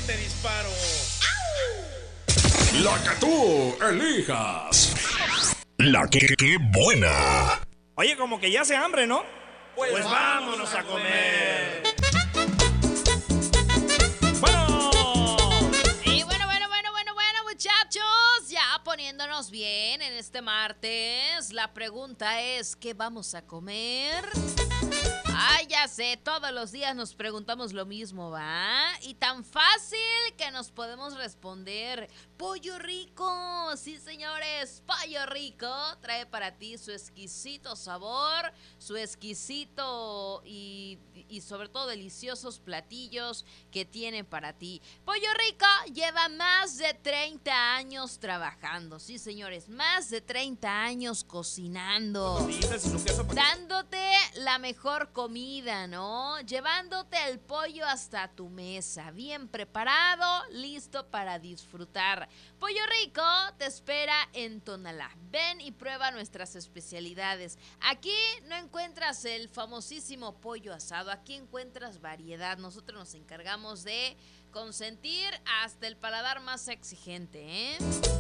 te disparo. La que tú elijas. La que buena. Oye, como que ya hace hambre, ¿no? Pues vámonos a comer. Bueno, muchachos, ya poniéndonos bien en este martes, la pregunta es, ¿qué vamos a comer? Ay, ya sé, todos los días nos preguntamos lo mismo, ¿va? Y tan fácil que nos podemos responder, Pollo Rico, sí señores, Pollo Rico trae para ti su exquisito sabor, su exquisito y sobre todo deliciosos platillos que tiene para ti. Pollo Rico lleva más de 30 años trabajando, sí señores, más de 30 años cocinando, dándote la mejor comida, ¿no? Llevándote el pollo hasta tu mesa, bien preparado, listo para disfrutar. Pollo Rico te espera en Tonalá. Ven y prueba nuestras especialidades. Aquí no encuentras el famosísimo pollo asado, aquí encuentras variedad. Nosotros nos encargamos de consentir hasta el paladar más exigente, ¿eh?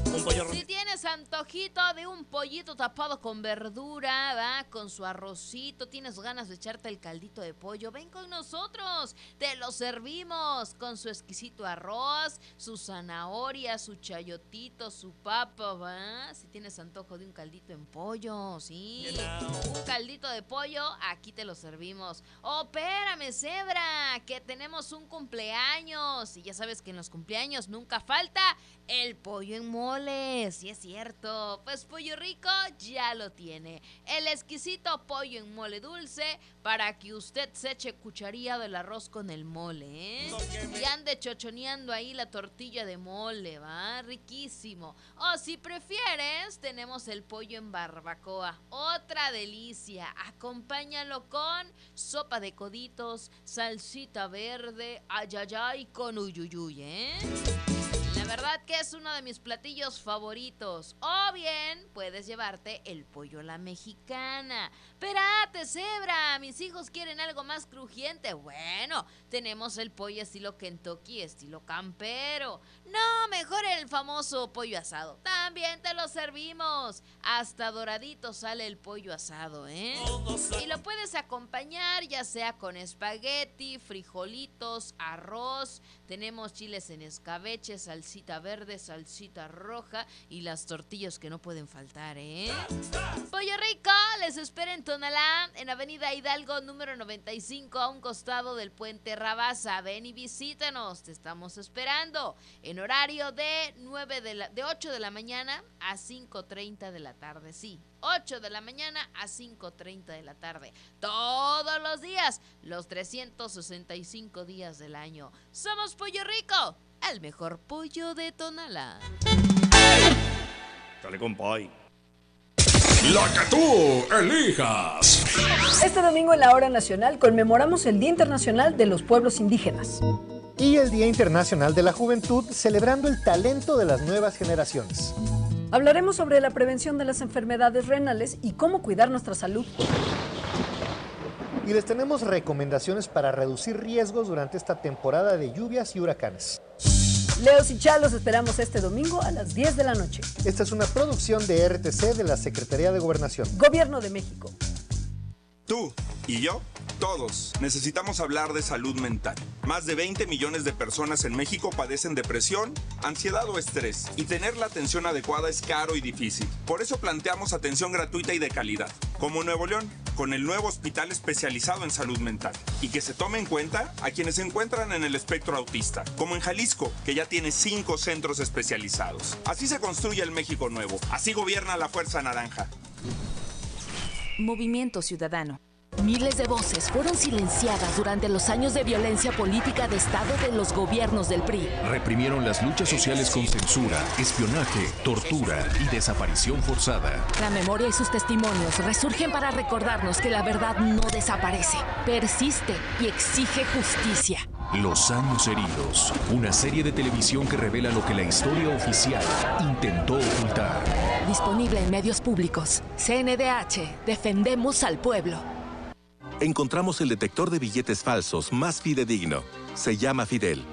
Si tienes antojito de un pollito tapado con verdura, ¿va? Con su arrocito, tienes ganas de echarte el caldito de pollo, ven con nosotros, te lo servimos con su exquisito arroz, su zanahoria, su chayotito, su papa, ¿va? Si tienes antojo de un caldito en pollo, ¿sí? Un caldito de pollo, aquí te lo servimos. Oh, espérame, Zebra, que tenemos un cumpleaños. Y ya sabes que en los cumpleaños nunca falta el pollo en mole, sí es cierto. Pues Pollo Rico ya lo tiene, el exquisito pollo en mole dulce para que usted se eche cucharilla del arroz con el mole, ¿eh? Y ande chochoneando ahí la tortilla de mole, ¿va? Riquísimo. O si prefieres, tenemos el pollo en barbacoa, otra delicia. Acompáñalo con sopa de coditos, salsita verde, ayayay con uyuyuy, ¿eh? La verdad que es uno de mis platillos favoritos. O bien puedes llevarte el pollo a la mexicana. Espérate, Zebra, mis hijos quieren algo más crujiente. Bueno, tenemos el pollo estilo Kentucky, estilo campero. No, mejor el famoso pollo asado. También te lo servimos. Hasta doradito sale el pollo asado, ¿eh? Y lo puedes acompañar ya sea con espagueti, frijolitos, arroz. Tenemos chiles en escabeche, salsita verde, salsita roja y las tortillas que no pueden faltar, ¿eh? Pollo Rico les espera en Tonalá, en Avenida Hidalgo número 95, a un costado del Puente Rabasa. Ven y visítanos, te estamos esperando en horario de 8 de la mañana a 5:30 de la tarde, sí. 8 de la mañana a 5:30 de la tarde. Todos los días, los 365 días del año. Somos Pollo Rico, el mejor pollo de Tonalá. Dale, compay. La que tú elijas. Este domingo en la Hora Nacional conmemoramos el Día Internacional de los Pueblos Indígenas. Y el Día Internacional de la Juventud, celebrando el talento de las nuevas generaciones. Hablaremos sobre la prevención de las enfermedades renales y cómo cuidar nuestra salud. Y les tenemos recomendaciones para reducir riesgos durante esta temporada de lluvias y huracanes. Leos y Chalos esperamos este domingo a las 10 de la noche. Esta es una producción de RTC de la Secretaría de Gobernación. Gobierno de México. Tú y yo, todos, necesitamos hablar de salud mental. Más de 20 millones de personas en México padecen depresión, ansiedad o estrés, y tener la atención adecuada es caro y difícil. Por eso planteamos atención gratuita y de calidad, como Nuevo León, con el nuevo hospital especializado en salud mental. Y que se tome en cuenta a quienes se encuentran en el espectro autista, como en Jalisco, que ya tiene 5 centros especializados. Así se construye el México nuevo, así gobierna la Fuerza Naranja. Movimiento Ciudadano. Miles de voces fueron silenciadas durante los años de violencia política de Estado de los gobiernos del PRI. Reprimieron las luchas sociales con censura, espionaje, tortura y desaparición forzada. La memoria y sus testimonios resurgen para recordarnos que la verdad no desaparece, persiste y exige justicia. Los años heridos, una serie de televisión que revela lo que la historia oficial intentó ocultar. Disponible en medios públicos. CNDH, defendemos al pueblo. Encontramos el detector de billetes falsos más fidedigno. Se llama Fidel.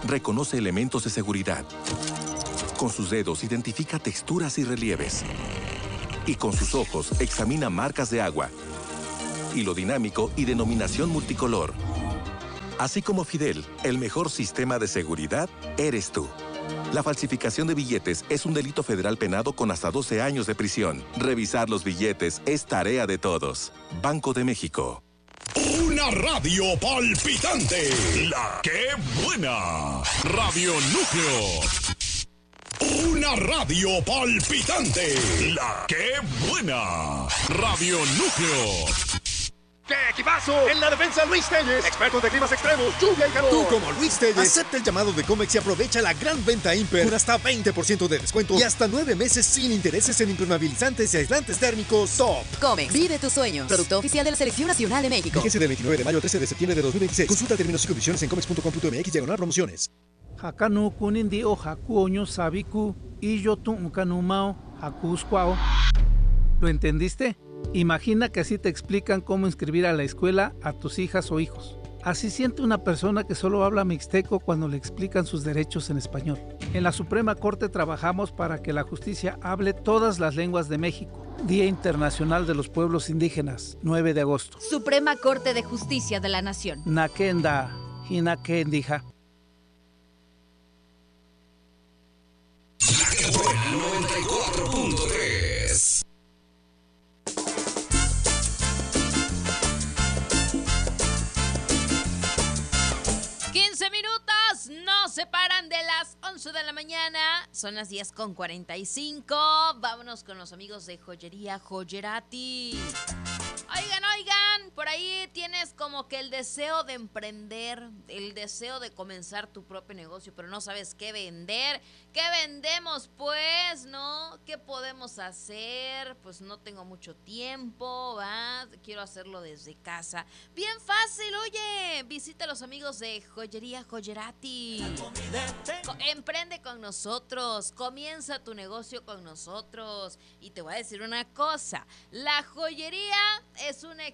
reconoce elementos de seguridad. Con sus dedos identifica texturas y relieves. Y con sus ojos examina marcas de agua, hilo dinámico y denominación multicolor. Así como Fidel, el mejor sistema de seguridad eres tú. La falsificación de billetes es un delito federal penado con hasta 12 años de prisión. Revisar los billetes es tarea de todos. Banco de México. Una radio palpitante. La que buena. Radio Núcleo. Una radio palpitante. La que buena. Radio Núcleo. ¡Qué equipazo! En la defensa, Luis Telles, experto de climas extremos, lluvia y calor. Tú, como Luis Telles, acepta el llamado de Comex y aprovecha la gran venta Imper con hasta 20% de descuento y hasta 9 meses sin intereses en impermeabilizantes y aislantes térmicos Top. Comex, vive tus sueños. Producto oficial de la Selección Nacional de México. Fíjese del 29 de mayo al 13 de septiembre de 2026. Consulta términos y condiciones en comex.com.mx/promociones. Hakanu kunindi o hakuoño sabiku y yo tu ukanumao hakuskwao. ¿Lo entendiste? Imagina que así te explican cómo inscribir a la escuela a tus hijas o hijos. Así siente una persona que solo habla mixteco cuando le explican sus derechos en español. En la Suprema Corte trabajamos para que la justicia hable todas las lenguas de México. Día Internacional de los Pueblos Indígenas, 9 de agosto. Suprema Corte de Justicia de la Nación. Nakenda, Hinakendija. 94.3. Nos separan de las 11 de la mañana, son las 10:45. Vámonos con los amigos de Joyería Joyerati. Oigan, por ahí tienes como que el deseo de emprender, el deseo de comenzar tu propio negocio, pero no sabes qué vender. ¿Qué vendemos, pues, no? ¿Qué podemos hacer? Pues no tengo mucho tiempo, ¿va? Quiero hacerlo desde casa. Bien fácil, oye, visita a los amigos de Joyería Joyerati. Emprende con nosotros, comienza tu negocio con nosotros. Y te voy a decir una cosa, la joyería es una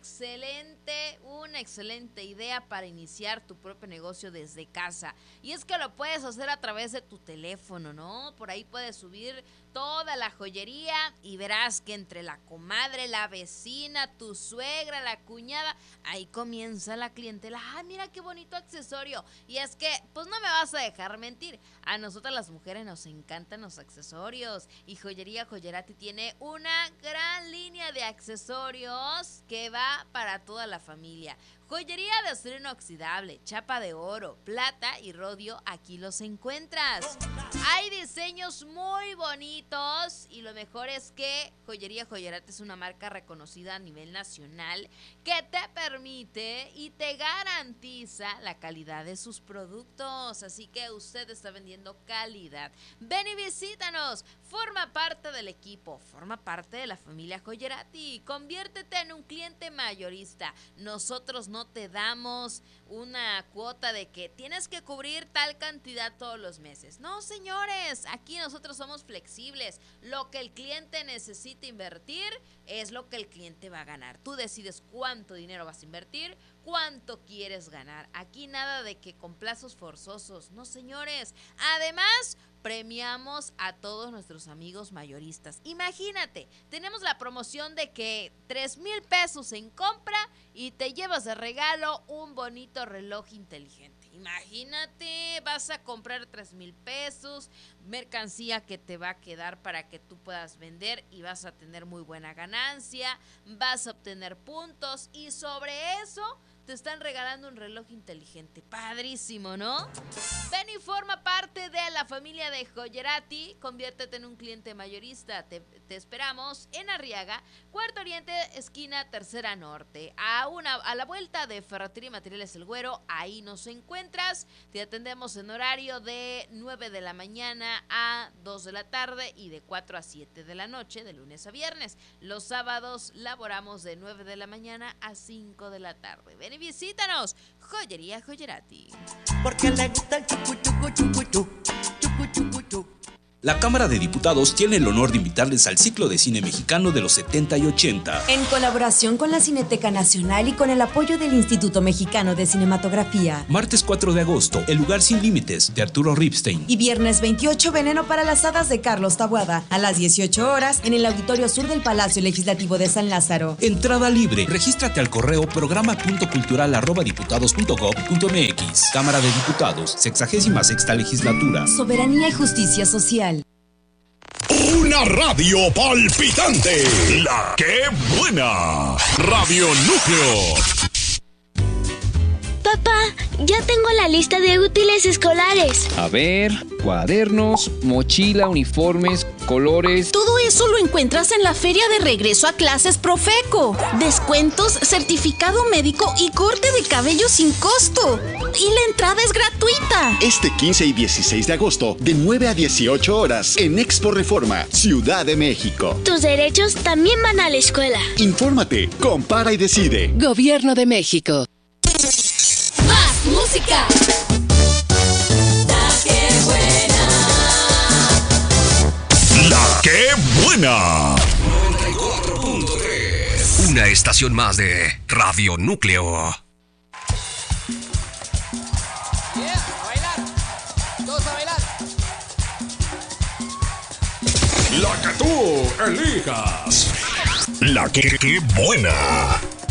excelente idea para iniciar tu propio negocio desde casa. Y es que lo puedes hacer a través de tu teléfono, ¿no? Por ahí puedes subir toda la joyería y verás que entre la comadre, la vecina, tu suegra, la cuñada, ahí comienza la clientela. ¡Ah, mira qué bonito accesorio! Y es que, pues no me vas a dejar mentir, a nosotras las mujeres nos encantan los accesorios y Joyería Joyerati tiene una gran línea de accesorios que va para toda la familia. Joyería de acero inoxidable, chapa de oro, plata y rodio, aquí los encuentras. Hay diseños muy bonitos y lo mejor es que Joyería Joyerati es una marca reconocida a nivel nacional que te permite y te garantiza la calidad de sus productos. Así que usted está vendiendo calidad. Ven y visítanos, forma parte del equipo, forma parte de la familia Joyerati, conviértete en un cliente mayorista. Nosotros no te damos una cuota de que tienes que cubrir tal cantidad todos los meses. No, señores, aquí nosotros somos flexibles. Lo que el cliente necesita invertir es lo que el cliente va a ganar. Tú decides cuánto dinero vas a invertir, cuánto quieres ganar. Aquí nada de que con plazos forzosos. No, señores. Además, premiamos a todos nuestros amigos mayoristas. Imagínate, tenemos la promoción de que 3,000 pesos en compra y te llevas de regalo un bonito reloj inteligente. Imagínate, vas a comprar 3,000 pesos, mercancía que te va a quedar para que tú puedas vender y vas a tener muy buena ganancia, vas a obtener puntos y sobre eso te están regalando un reloj inteligente. Padrísimo, ¿no? Ven y forma parte de la familia de Joyerati. Conviértete en un cliente mayorista. Te esperamos en Arriaga, Cuarto Oriente, esquina Tercera Norte. A la vuelta de Ferretería y Materiales El Güero, ahí nos encuentras. Te atendemos en horario de 9 de la mañana a 2 de la tarde y de 4 a 7 de la noche, de lunes a viernes. Los sábados laboramos de 9 de la mañana a 5 de la tarde. Ven y visítanos, Joyería Joyerati. Porque le gusta el chucu chucu chucu chu, chucu chucu chu. La Cámara de Diputados tiene el honor de invitarles al ciclo de cine mexicano de los 70 y 80. En colaboración con la Cineteca Nacional y con el apoyo del Instituto Mexicano de Cinematografía. Martes 4 de agosto, El lugar sin límites, de Arturo Ripstein. Y viernes 28, Veneno para las hadas, de Carlos Taboada, a las 18 horas en el Auditorio Sur del Palacio Legislativo de San Lázaro. Entrada libre. Regístrate al correo programa.cultural@diputados.gov.mx. Cámara de Diputados, 66ª Legislatura. Soberanía y justicia social. Una radio palpitante. La que buena. Radio Núcleo. Papá, ya tengo la lista de útiles escolares. A ver, cuadernos, mochila, uniformes, colores. Todo eso lo encuentras en la feria de regreso a clases Profeco. Descuentos, certificado médico y corte de cabello sin costo. Y la entrada es gratuita. Este 15 y 16 de agosto, de 9 a 18 horas, en Expo Reforma, Ciudad de México. Tus derechos también van a la escuela. Infórmate, compara y decide. Gobierno de México. ¡Más música! La que buena. La que buena. 94.3. Una estación más de Radio Núcleo. La que tú elijas. La que buena.